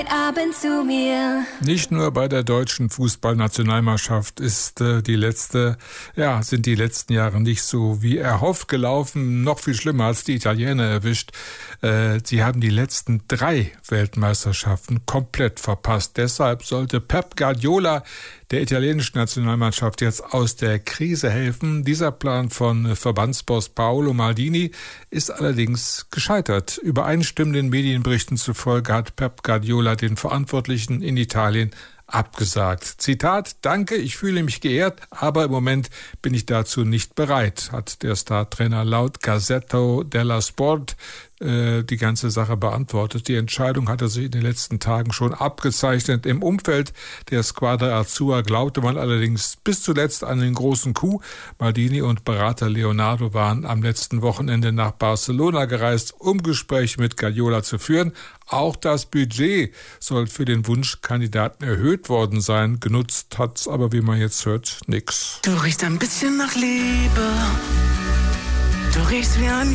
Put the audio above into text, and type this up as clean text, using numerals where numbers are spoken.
Abend zu mir. Nicht nur bei der deutschen Fußballnationalmannschaft sind die letzten Jahre nicht so wie erhofft gelaufen. Noch viel schlimmer als die Italiener erwischt. Sie haben die letzten 3 Weltmeisterschaften komplett verpasst. Deshalb sollte Pep Guardiola der italienischen Nationalmannschaft jetzt aus der Krise helfen. Dieser Plan von Verbandsboss Paolo Maldini ist allerdings gescheitert. Übereinstimmenden Medienberichten zufolge hat Pep Guardiola den Verantwortlichen in Italien abgesagt. Zitat: Danke, ich fühle mich geehrt, aber im Moment bin ich dazu nicht bereit, hat der Star-Trainer laut Gazzetta dello Sport die ganze Sache beantwortet. Die Entscheidung hatte sich in den letzten Tagen schon abgezeichnet. Im Umfeld der Squadra Azzurra glaubte man allerdings bis zuletzt an den großen Coup. Maldini und Berater Leonardo waren am letzten Wochenende nach Barcelona gereist, um Gespräche mit Guardiola zu führen. Auch das Budget soll für den Wunschkandidaten erhöht worden sein. Genutzt hat's aber, wie man jetzt hört, nix. Du riechst ein bisschen nach Liebe. Du riechst wie ein